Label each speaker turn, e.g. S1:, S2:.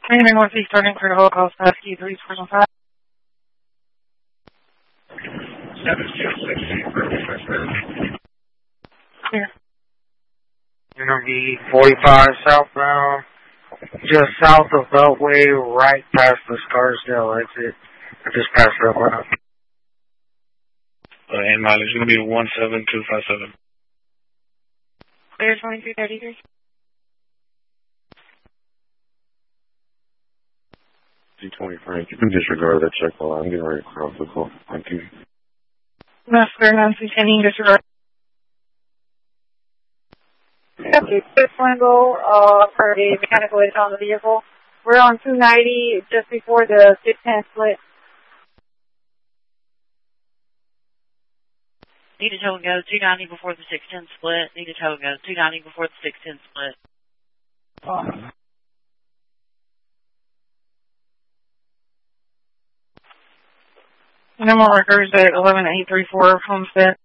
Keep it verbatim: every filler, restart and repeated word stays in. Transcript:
S1: Anything wants to be starting for the Holocaust Rescue three four five. Clear.
S2: Interview forty-five southbound, just south of Beltway, right past the Scarsdale exit. I just passed that one up.
S3: Uh, and mileage is going to be one seven two five seven.
S1: Clear twenty-three thirty-three.
S4: G twenty Frank, you can disregard that check while I'm getting ready to clear off the call. Thank you.
S1: That's clear, nine sixteen, disregard. Copy, six Wingle, uh, for the mechanical issue on the vehicle. We're on two ninety, just before the six ten split.
S5: Need a tow and go, two ninety before the six ten split. Need a tow and go, two ninety before the six ten split.
S1: Oh. No more records at eleven eight three four Homestead.